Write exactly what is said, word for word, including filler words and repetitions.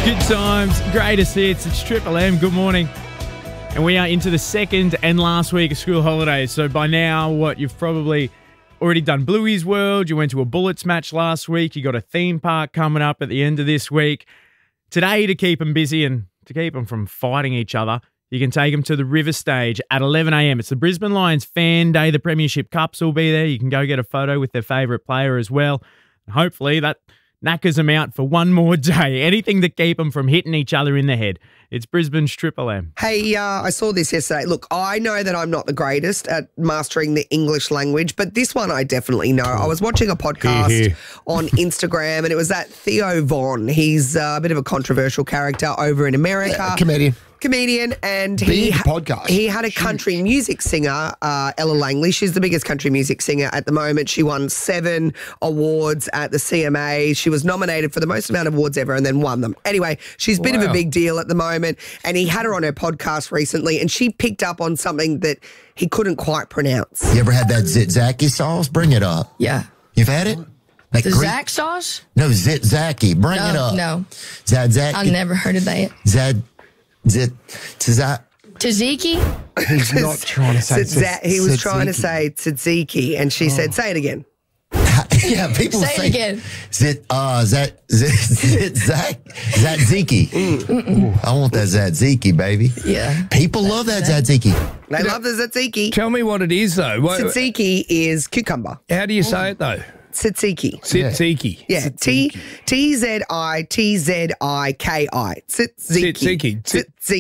Good times, greatest hits. It's Triple M. Good morning. And we are into the second and last week of school holidays. So by now, what, you've probably already done Bluey's World. You went to a Bullets match last week. You got a theme park coming up at the end of this week. Today, to keep them busy and to keep them from fighting each other, you can take them to the River Stage at eleven a m It's the Brisbane Lions Fan Day. The Premiership Cups will be there. You can go get a photo with their favourite player as well. Hopefully that knackers them out for one more day. Anything to keep them from hitting each other in the head. It's Brisbane's Triple M. Hey, uh, I saw this yesterday. Look, I know that I'm not the greatest at mastering the English language, but this one I definitely know. I was watching a podcast Hear, hear. on Instagram, and it was that Theo Von. He's uh, a bit of a controversial character over in America. Yeah, comedian. Comedian, and Big he podcast. he had a country music singer, uh, Ella Langley. She's the biggest country music singer at the moment. She won seven awards at the C M A. She was nominated for the most amount of awards ever and then won them. Anyway, she's a bit of a Wow. big deal at the moment, and he had her on her podcast recently, and she picked up on something that he couldn't quite pronounce. You ever had that Zitzaki sauce? Bring it up. Yeah. You've had it? Like The Greek- Zach sauce? No, Zitzaki. Bring it No, up. no. Zadzaki. I've never heard of that. Zad. Zit. Zat. Tzatziki? He's not trying to say Tzatza- he was tzatziki. trying to say tzatziki, and she said, say it again. Yeah, people Say it say again. Zit. Uh, Zat. Zit. Zit. Zach. Zatziki. I want that Zatziki, baby. Yeah. People love that Zatziki. They love the tzatziki. Tell me what it is, though. What, Tzatziki is cucumber. how do you say it, though? Tzatziki. Tzatziki. Yeah, T T Z I T Z I K I. Tzatziki. Tzatziki. Tzatziki.